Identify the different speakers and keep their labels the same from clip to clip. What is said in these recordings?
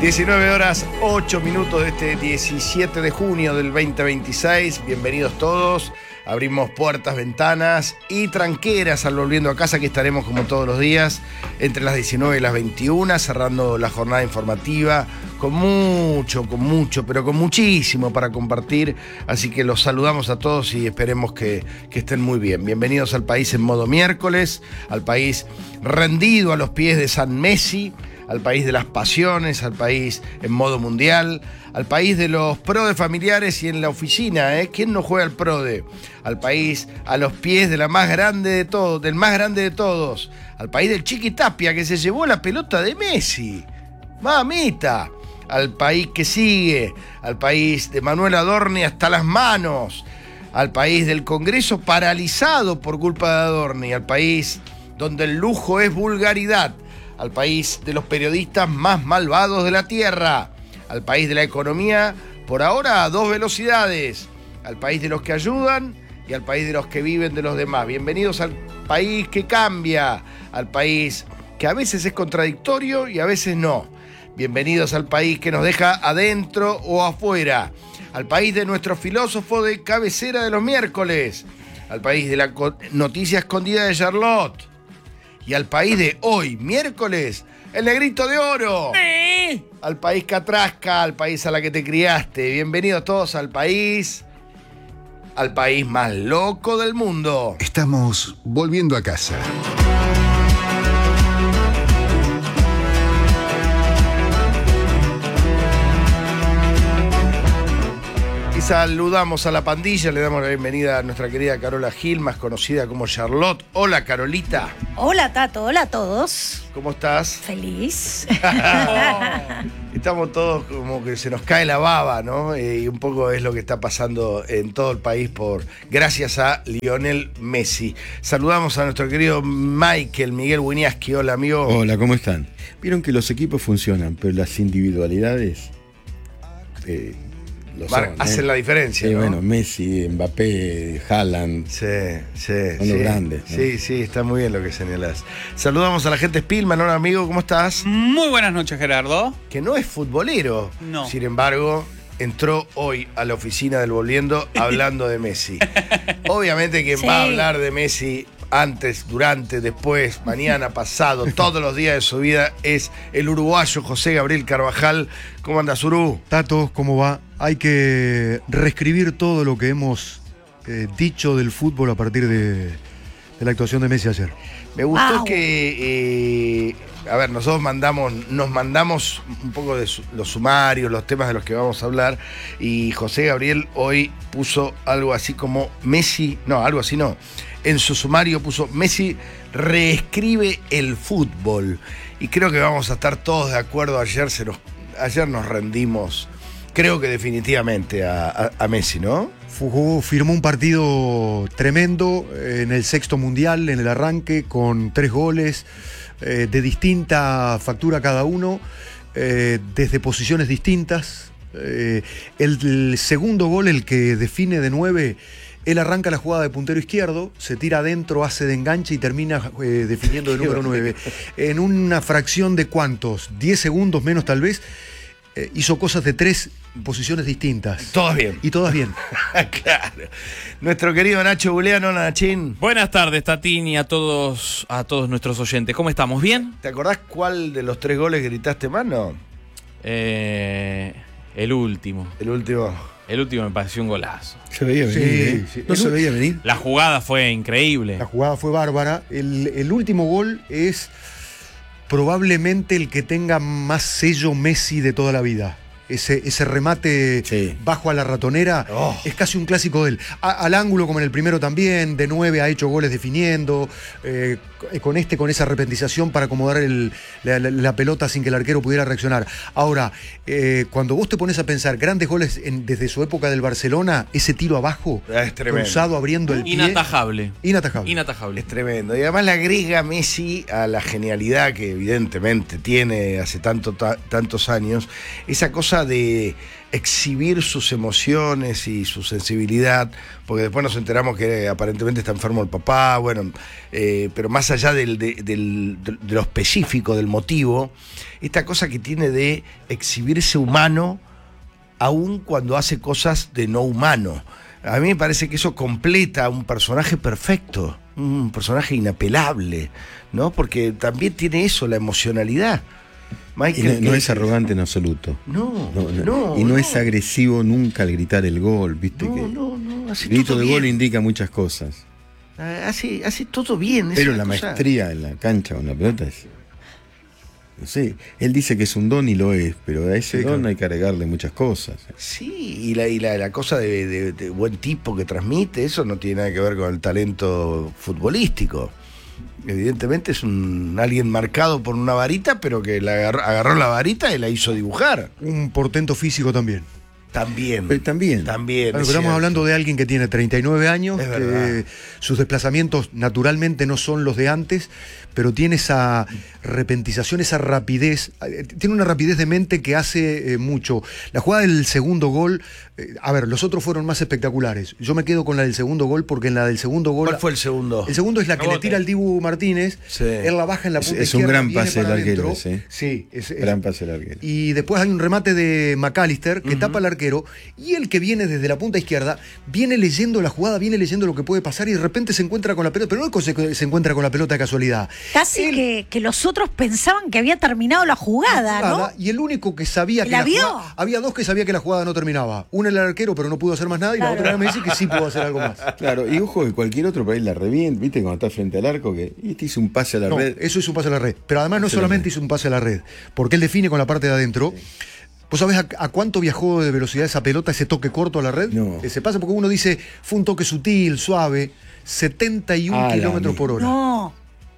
Speaker 1: 19 horas 8 minutos de este 17 de junio del 2026. Bienvenidos todos. Abrimos puertas, ventanas y tranqueras al Volviendo a Casa. Aquí estaremos como todos los días entre las 19 y las 21, cerrando la jornada informativa con mucho, pero con muchísimo para compartir. Así que los saludamos a todos y esperemos que estén muy bien. Bienvenidos al país en modo miércoles, al país rendido a los pies de San Messi, al país de las pasiones, al país en modo mundial, al país de los PRODE familiares y en la oficina, ¿Quién no juega al PRODE? Al país a los pies de la más grande de todos, del más grande de todos, al país del Chiqui Tapia que se llevó la pelota de Messi. ¡Mamita! Al país que sigue, al país de Manuel Adorni hasta las manos, al país del Congreso paralizado por culpa de Adorni, al país donde el lujo es vulgaridad, al país de los periodistas más malvados de la tierra, al país de la economía, por ahora a 2 velocidades, al país de los que ayudan y al país de los que viven de los demás. Bienvenidos al país que cambia, al país que a veces es contradictorio y a veces no. Bienvenidos al país que nos deja adentro o afuera, al país de nuestro filósofo de cabecera de los miércoles, al país de la noticia escondida de Charlotte, y al país de hoy, miércoles, el Negrito de Oro.
Speaker 2: ¡Sí!
Speaker 1: Al país que atrasca, al país a la que te criaste. Bienvenidos todos al país más loco del mundo.
Speaker 3: Estamos volviendo a casa.
Speaker 1: Saludamos a la pandilla, le damos la bienvenida a nuestra querida Carola Gil, más conocida como Charlotte. Hola, Carolita.
Speaker 2: Hola, Tato. Hola a todos.
Speaker 1: ¿Cómo estás?
Speaker 2: Feliz.
Speaker 1: Estamos todos como que se nos cae la baba, ¿no? Y un poco es lo que está pasando en todo el país gracias a Lionel Messi. Saludamos a nuestro querido Miguel Winiaski. Hola, amigo.
Speaker 4: Hola, ¿cómo están? Vieron que los equipos funcionan, pero las individualidades
Speaker 1: hacen la diferencia,
Speaker 4: sí,
Speaker 1: ¿no?
Speaker 4: Bueno, Messi, Mbappé, Haaland.
Speaker 1: Sí.
Speaker 4: Son los grandes, ¿no?
Speaker 1: Sí, está muy bien lo que señalás. Saludamos a la gente Spillman. Hola, amigo, ¿cómo estás?
Speaker 5: Muy buenas noches, Gerardo.
Speaker 1: Que no es futbolero.
Speaker 5: No.
Speaker 1: Sin embargo, entró hoy a la oficina del Volviendo hablando de Messi. Obviamente quien va a hablar de Messi antes, durante, después, mañana, pasado, todos los días de su vida es el uruguayo José Gabriel Carvajal. ¿Cómo andas, Uru?
Speaker 6: Tato, ¿cómo va? Hay que reescribir todo lo que hemos dicho del fútbol a partir de la actuación de Messi ayer.
Speaker 1: Me gustó que, nosotros nos mandamos un poco de los sumarios, los temas de los que vamos a hablar, y José Gabriel hoy puso algo así como en su sumario puso Messi reescribe el fútbol, y creo que vamos a estar todos de acuerdo. Ayer nos rendimos, creo que definitivamente a Messi, ¿no?
Speaker 6: Firmó un partido tremendo en el 6º mundial, en el arranque, con 3 goles de distinta factura cada uno, desde posiciones distintas. El segundo gol, el que define de 9, él arranca la jugada de puntero izquierdo, se tira adentro, hace de enganche y termina definiendo de número 9. En una fracción de ¿cuántos? 10 segundos menos tal vez. Hizo cosas de 3 posiciones distintas.
Speaker 1: Todas bien.
Speaker 6: Y todas bien.
Speaker 1: Claro. Nuestro querido Nacho Buleano, hola, Nachín.
Speaker 5: Buenas tardes, Tatín, y a todos nuestros oyentes. ¿Cómo estamos? ¿Bien?
Speaker 1: ¿Te acordás cuál de los 3 goles gritaste más, no?
Speaker 5: El último.
Speaker 1: El último.
Speaker 5: El último me pareció un golazo.
Speaker 4: Se veía venir,
Speaker 6: Sí.
Speaker 4: ¿No se veía venir?
Speaker 5: La jugada fue increíble.
Speaker 6: La jugada fue bárbara. El último gol es probablemente el que tenga más sello Messi de toda la vida. Ese remate bajo a la ratonera es casi un clásico de él. Al ángulo, como en el primero también, de 9 ha hecho goles definiendo, con esa arrepentización para acomodar la pelota sin que el arquero pudiera reaccionar. Ahora, cuando vos te pones a pensar grandes goles desde su época del Barcelona, ese tiro abajo, cruzado, abriendo el pie.
Speaker 5: Inatajable.
Speaker 1: Es tremendo. Y además le agrega Messi a la genialidad que evidentemente tiene hace tantos años, esa cosa de exhibir sus emociones y su sensibilidad, porque después nos enteramos que aparentemente está enfermo el papá, bueno, pero más allá de lo específico, del motivo, esta cosa que tiene de exhibirse humano aun cuando hace cosas de no humano. A mí me parece que eso completa un personaje perfecto, un personaje inapelable, ¿no? Porque también tiene eso, la emocionalidad. Michael,
Speaker 4: no es arrogante en absoluto.
Speaker 1: No.
Speaker 4: Y no es agresivo nunca al gritar el gol, ¿viste?
Speaker 1: No. Hace
Speaker 4: El grito
Speaker 1: todo
Speaker 4: de
Speaker 1: bien.
Speaker 4: gol indica muchas cosas.
Speaker 1: Hace todo bien. es
Speaker 4: Pero
Speaker 1: una
Speaker 4: la
Speaker 1: cosa-
Speaker 4: maestría en la cancha con la pelota es... No sé, él dice que es un don y lo es, pero a ese
Speaker 6: Sí,
Speaker 4: don
Speaker 6: claro.
Speaker 4: hay que agregarle muchas cosas.
Speaker 1: Sí, y la cosa de buen tipo que transmite, eso no tiene nada que ver con el talento futbolístico. Evidentemente es alguien marcado por una varita, pero que agarró la varita y la hizo dibujar.
Speaker 6: Un portento físico también.
Speaker 1: También.
Speaker 4: Pero también.
Speaker 6: Claro,
Speaker 1: es
Speaker 6: pero estamos
Speaker 1: cierto.
Speaker 6: hablando de alguien que tiene 39 años,
Speaker 1: Es
Speaker 6: que
Speaker 1: verdad.
Speaker 6: sus desplazamientos naturalmente no son los de antes, pero tiene esa repentización, esa rapidez, tiene una rapidez de mente que hace mucho. La jugada del segundo gol, a ver, los otros fueron más espectaculares. Yo me quedo con la del segundo gol porque en la del segundo gol...
Speaker 1: ¿Cuál fue el segundo?
Speaker 6: El segundo es la que le
Speaker 5: Rebote.
Speaker 6: tira al Dibu Martínez,
Speaker 1: Sí.
Speaker 6: él la baja en la
Speaker 4: Es-
Speaker 6: punta
Speaker 4: es un
Speaker 6: izquierda,
Speaker 4: gran
Speaker 6: viene
Speaker 4: pase
Speaker 6: para
Speaker 4: del arquero
Speaker 6: adentro.
Speaker 4: ese.
Speaker 6: Sí, es
Speaker 4: Gran pase del arquero.
Speaker 6: y después hay un remate de McAllister que tapa al arquero y el que viene desde la punta izquierda viene leyendo la jugada, viene leyendo lo que puede pasar y de repente se encuentra con la pelota, pero no es que se encuentra con la pelota de casualidad.
Speaker 2: Casi que los otros pensaban que había terminado la jugada, ¿no?
Speaker 6: Y el único que sabía que
Speaker 2: ¿La vio?
Speaker 6: jugada, había dos que sabía que la jugada no terminaba. Uno era el arquero, pero no pudo hacer más nada, y la
Speaker 2: Claro.
Speaker 6: otra era Messi, que sí pudo hacer algo más.
Speaker 4: Claro, y ojo que cualquier otro país la revienta, ¿viste? Cuando está frente al arco, que este hizo un pase a la
Speaker 6: No,
Speaker 4: red.
Speaker 6: eso es un pase a la red. Pero además no
Speaker 4: Excelente.
Speaker 6: solamente hizo un pase a la red, porque él define con la parte de adentro. ¿Vos sabés a cuánto viajó de velocidad esa pelota, ese toque corto a la red?
Speaker 4: No.
Speaker 6: Ese pase, porque uno dice, fue un toque sutil, suave, 71
Speaker 4: Ah, la
Speaker 6: kilómetros
Speaker 4: mi-
Speaker 6: por hora.
Speaker 2: No.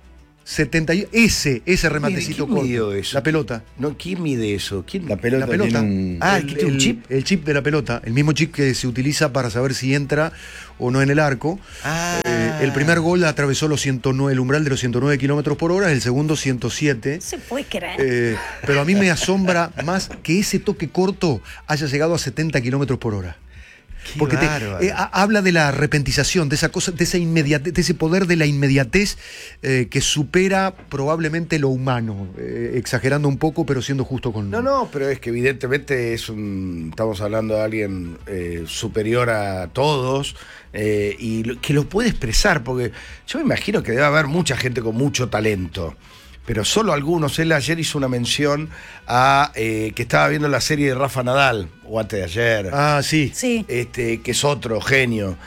Speaker 6: 71, ese rematecito
Speaker 1: ¿Quién midió
Speaker 6: corto.
Speaker 1: eso?
Speaker 6: La pelota.
Speaker 1: No, ¿quién mide eso? ¿Quién?
Speaker 4: La pelota,
Speaker 6: La pelota.
Speaker 4: tiene un...
Speaker 1: Ah, ¿que tiene un chip?
Speaker 6: El chip de la pelota, el mismo chip que se utiliza para saber si entra o no en el arco.
Speaker 1: Ah.
Speaker 6: El primer gol atravesó los 109, el umbral de los 109 kilómetros por hora, el segundo 107.
Speaker 2: No se puede creer.
Speaker 6: Pero a mí me asombra más que ese toque corto haya llegado a 70 kilómetros por hora.
Speaker 1: Qué
Speaker 6: Porque
Speaker 1: bárbaro.
Speaker 6: habla de la repentización, de esa cosa, de esa inmediatez, de ese poder de la inmediatez que supera probablemente lo humano, exagerando un poco, pero siendo justo con.
Speaker 1: No, pero es que evidentemente estamos hablando de alguien superior a todos que lo puede expresar, porque yo me imagino que debe haber mucha gente con mucho talento, pero solo algunos. Él ayer hizo una mención a que estaba viendo la serie de Rafa Nadal, o antes de ayer.
Speaker 6: Ah, sí.
Speaker 2: Sí.
Speaker 1: Que es otro genio.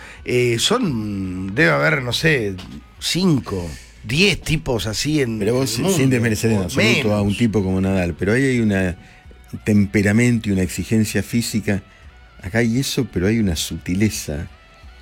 Speaker 1: Debe haber, no sé, 5, 10 tipos así en.
Speaker 4: Pero vos
Speaker 1: el mundo,
Speaker 4: sin desmerecer en
Speaker 1: o
Speaker 4: absoluto a un
Speaker 1: menos.
Speaker 4: tipo como Nadal, pero ahí hay un temperamento y una exigencia física. Acá hay eso, pero hay una sutileza.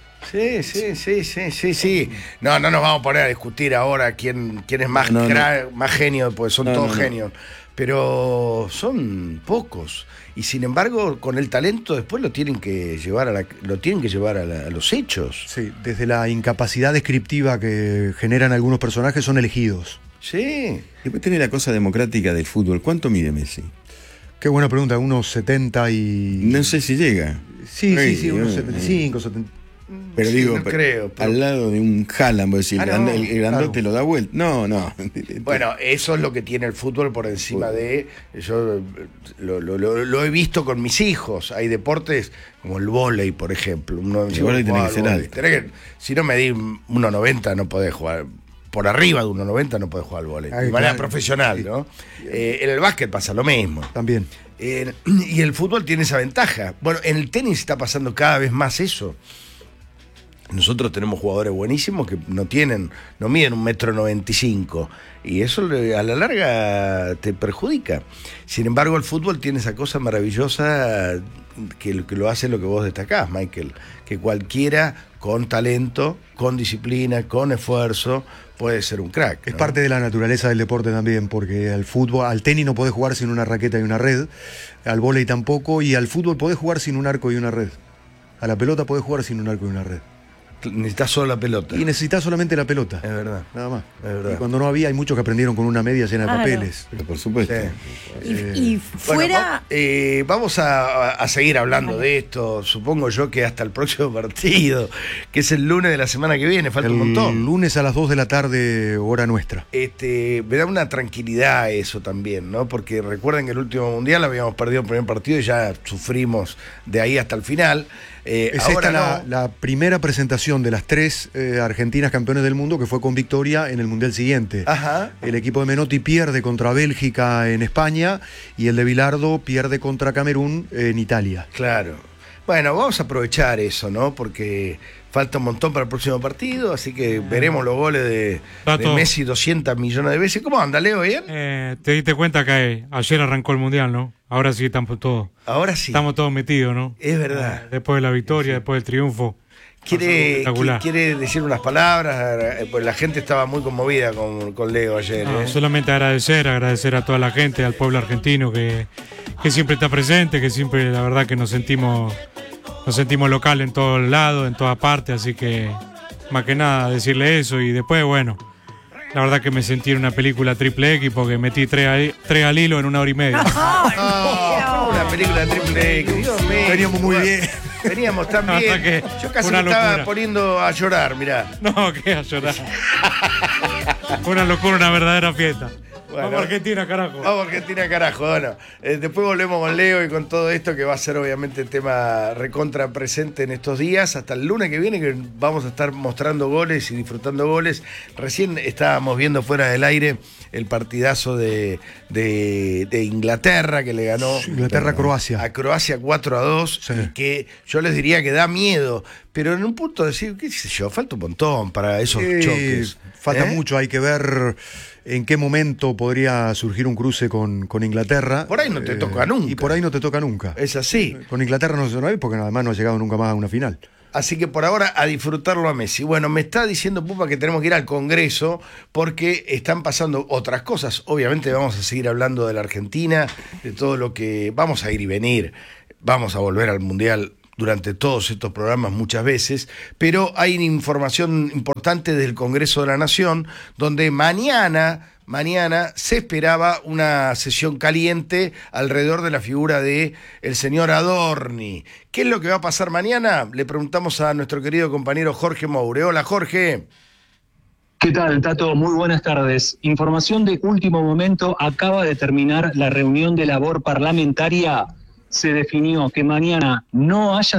Speaker 1: Sí. No nos vamos a poner a discutir ahora quién es más,
Speaker 4: No.
Speaker 1: más genio, pues son
Speaker 4: No,
Speaker 1: todos
Speaker 4: no.
Speaker 1: genios. Pero son pocos. Y sin embargo, con el talento después lo tienen que llevar a los hechos.
Speaker 6: Sí, desde la incapacidad descriptiva que generan algunos personajes son elegidos.
Speaker 1: Sí.
Speaker 4: Después tiene la cosa democrática del fútbol. ¿Cuánto mide Messi?
Speaker 6: Qué buena pregunta, unos 70 y...
Speaker 4: No sé si llega.
Speaker 6: Sí,
Speaker 4: Sí,
Speaker 6: unos
Speaker 4: sí.
Speaker 6: 75, 70.
Speaker 4: Pero
Speaker 1: Sí,
Speaker 4: digo,
Speaker 1: no creo, pero-
Speaker 4: al lado de un Haaland, vos decís,
Speaker 1: Ah, no,
Speaker 4: el grandote
Speaker 6: claro.
Speaker 4: lo da vuelta. No.
Speaker 1: Bueno, eso es lo que tiene el fútbol por encima de. Yo lo he visto con mis hijos. Hay deportes como el vóley, por ejemplo.
Speaker 4: El vóley tiene que ser alto.
Speaker 1: Si no medís 1,90 no podés jugar. Por arriba de 1,90 no podés jugar al vóley.
Speaker 6: Ay,
Speaker 1: De manera
Speaker 6: claro.
Speaker 1: profesional, ¿no? En el básquet pasa lo mismo.
Speaker 6: También.
Speaker 1: Y el fútbol tiene esa ventaja. Bueno, en el tenis está pasando cada vez más eso. Nosotros tenemos jugadores buenísimos que no miden 1,95 m y eso a la larga te perjudica. Sin embargo, el fútbol tiene esa cosa maravillosa que lo hace lo que vos destacás, Michael, que cualquiera con talento, con disciplina, con esfuerzo, puede ser un crack,
Speaker 6: Es
Speaker 1: ¿no?
Speaker 6: parte de la naturaleza del deporte también, porque al fútbol, al tenis no podés jugar sin una raqueta y una red, al vóley tampoco, y al fútbol podés jugar sin un arco y una red. A la pelota podés jugar sin un arco y una red.
Speaker 1: Necesitas solo la pelota.
Speaker 6: Y necesitas solamente la pelota.
Speaker 1: Es verdad.
Speaker 6: Nada más.
Speaker 1: Es verdad.
Speaker 6: Y cuando no había, hay muchos que aprendieron con una media llena de
Speaker 2: Claro.
Speaker 6: papeles.
Speaker 4: Pero por supuesto.
Speaker 1: Sí.
Speaker 2: Y fuera.
Speaker 1: Bueno, vamos a seguir hablando de esto, supongo yo que hasta el próximo partido, que es el lunes de la semana que viene, falta un
Speaker 6: El
Speaker 1: montón.
Speaker 6: lunes a las 2 de la tarde, hora nuestra.
Speaker 1: Me da una tranquilidad eso también, ¿no? Porque recuerden que el último mundial habíamos perdido el primer partido y ya sufrimos de ahí hasta el final.
Speaker 6: Es
Speaker 1: Ahora
Speaker 6: esta
Speaker 1: no.
Speaker 6: la primera presentación de las 3 argentinas campeones del mundo que fue con victoria en el mundial siguiente.
Speaker 1: Ajá.
Speaker 6: El equipo de Menotti pierde contra Bélgica en España y el de Bilardo pierde contra Camerún en Italia.
Speaker 1: Claro. Bueno, vamos a aprovechar eso, ¿no? Porque falta un montón para el próximo partido, así que veremos los goles de Messi 200 millones de veces. ¿Cómo anda, Leo? ¿Bien?
Speaker 7: Te diste cuenta que ayer arrancó el Mundial, ¿no? Ahora sí estamos todos.
Speaker 1: Ahora sí.
Speaker 7: Estamos todos metidos, ¿no?
Speaker 1: Es verdad.
Speaker 7: Después de la victoria, después del triunfo.
Speaker 1: ¿Quiere decir unas palabras? Pues la gente estaba muy conmovida con Leo ayer.
Speaker 7: No, solamente agradecer a toda la gente, al pueblo argentino que siempre está presente, que siempre la verdad que nos sentimos local en todos lados, en todas partes, así que más que nada decirle eso. Y después, bueno, la verdad que me sentí en una película triple X porque metí tres al hilo en 1 hora y media.
Speaker 1: Una película de triple X. Dios mío.
Speaker 6: Veníamos muy bien.
Speaker 1: Veníamos tan bien.
Speaker 7: Que
Speaker 1: Yo casi
Speaker 7: una
Speaker 1: me estaba
Speaker 7: locura.
Speaker 1: poniendo a llorar, mirá.
Speaker 7: No, que a llorar. Fue una locura, una verdadera fiesta.
Speaker 1: Bueno.
Speaker 7: Vamos a Argentina, carajo.
Speaker 1: Vamos Argentina, carajo. Bueno, después volvemos con Leo y con todo esto que va a ser obviamente tema recontra presente en estos días. Hasta el lunes que viene que vamos a estar mostrando goles y disfrutando goles. Recién estábamos viendo fuera del aire el partidazo de Inglaterra que le ganó
Speaker 6: Inglaterra-Croacia.
Speaker 1: a Croacia 4-2,
Speaker 6: Sí.
Speaker 1: y que yo les diría que da miedo, pero en un punto de decir, qué sé yo, falta un montón para esos choques.
Speaker 6: Falta
Speaker 1: ¿Eh?
Speaker 6: mucho, hay que ver en qué momento podría surgir un cruce con Inglaterra.
Speaker 1: Por ahí no te toca nunca.
Speaker 6: Y por ahí no te toca nunca.
Speaker 1: Es así.
Speaker 6: Con Inglaterra no se hay porque además no ha llegado nunca más a una final.
Speaker 1: Así que por ahora a disfrutarlo a Messi. Bueno, me está diciendo Pupa que tenemos que ir al Congreso porque están pasando otras cosas. Obviamente vamos a seguir hablando de la Argentina, de todo lo que vamos a ir y venir. Vamos a volver al Mundial durante todos estos programas muchas veces, pero hay una información importante del Congreso de la Nación, donde mañana se esperaba una sesión caliente alrededor de la figura de el señor Adorni. ¿Qué es lo que va a pasar mañana? Le preguntamos a nuestro querido compañero Jorge Moure. Hola, Jorge.
Speaker 8: ¿Qué tal, Tato? Muy buenas tardes. Información de último momento. Acaba de terminar la reunión de labor parlamentaria. Se definió que mañana no haya